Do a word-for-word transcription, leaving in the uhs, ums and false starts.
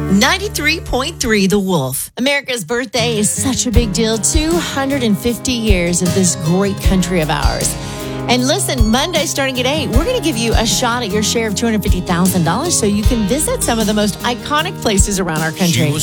ninety-three point three The Wolf. America's birthday is such a big deal. two hundred fifty years of this great country of ours. And listen, Monday starting at eight, we're going to give you a shot at your share of two hundred fifty thousand dollars so you can visit some of the most iconic places around our country.